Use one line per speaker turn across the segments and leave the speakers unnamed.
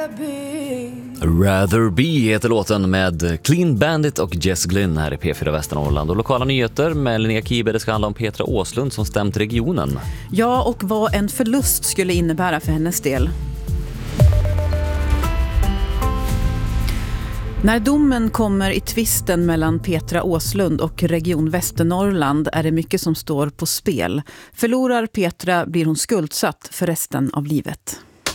Rather Be heter låten med Clean Bandit och Jess Glynn här i P4 Västernorrland. Och lokala nyheter med Linnea Kibe. Det ska handla om Petra Åslund som stämt regionen.
Ja, och vad en förlust skulle innebära för hennes del. När domen kommer i tvisten mellan Petra Åslund och Region Västernorrland är det mycket som står på spel. Förlorar Petra blir hon skuldsatt för resten av livet.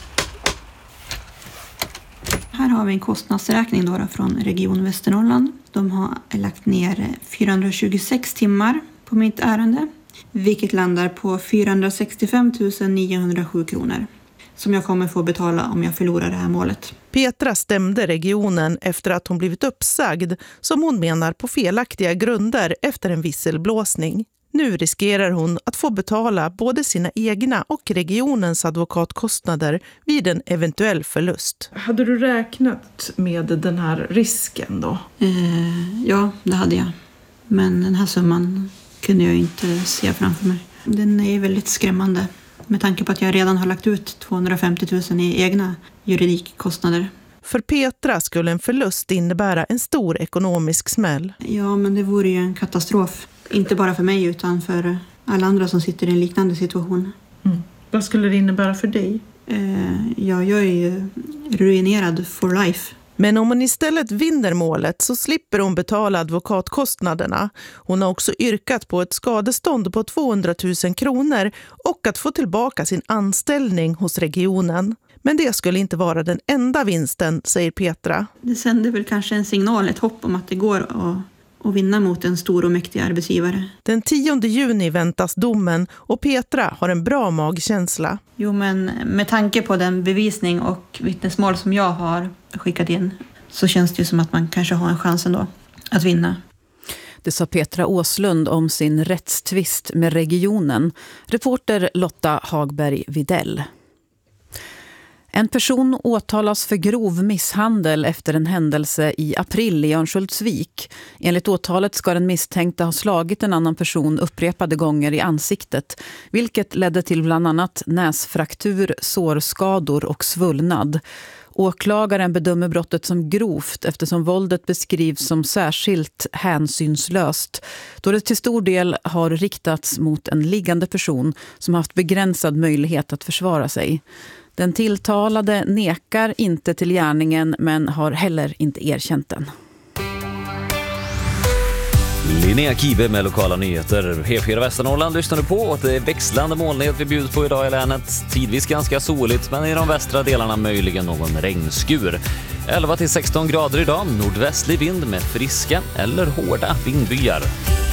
Här har vi en kostnadsräkning då från Region Västernorrland. De har lagt ner 426 timmar på mitt ärende, vilket landar på 465 907 kronor. Som jag kommer få betala om jag förlorar det här målet.
Petra stämde regionen efter att hon blivit uppsagd, som hon menar på felaktiga grunder efter en visselblåsning. Nu riskerar hon att få betala både sina egna och regionens advokatkostnader vid en eventuell förlust.
Hade du räknat med den här risken då?
Ja, det hade jag. Men den här summan kunde jag inte se framför mig. Den är väldigt skrämmande. Med tanke på att jag redan har lagt ut 250 000 i egna juridikkostnader.
För Petra skulle en förlust innebära en stor ekonomisk smäll.
Ja, men det vore ju en katastrof. Inte bara för mig utan för alla andra som sitter i en liknande situation.
Vad skulle det innebära för dig?
Ja, jag är ju ruinerad for life.
Men om hon istället vinner målet så slipper hon betala advokatkostnaderna. Hon har också yrkat på ett skadestånd på 200 000 kronor och att få tillbaka sin anställning hos regionen. Men det skulle inte vara den enda vinsten, säger Petra.
Det sänder väl kanske en signal, ett hopp om att det går att vinna mot en stor och mäktig arbetsgivare.
Den 10 juni väntas domen och Petra har en bra magkänsla.
Jo, men med tanke på den bevisning och vittnesmål som jag har skickat in så känns det ju som att man kanske har en chans ändå att vinna.
Det sa Petra Åslund om sin rättstvist med regionen. Reporter Lotta Hagberg Videll. En person åtalas för grov misshandel efter en händelse i april i Örnsköldsvik. Enligt åtalet ska den misstänkta ha slagit en annan person upprepade gånger i ansiktet, vilket ledde till bland annat näsfraktur, sårskador och svullnad. Åklagaren bedömer brottet som grovt eftersom våldet beskrivs som särskilt hänsynslöst, då det till stor del har riktats mot en liggande person som haft begränsad möjlighet att försvara sig. Den tilltalade nekar inte till gärningen men har heller inte erkänt den.
Linnea Kibe med lokala nyheter. P4 Västernorrland lyssnar du på och det är växlande molnighet vi bjuder på idag i länet. Tidvis ganska soligt men i de västra delarna möjligen någon regnskur. 11-16 grader idag, nordvästlig vind med friska eller hårda vindbyar.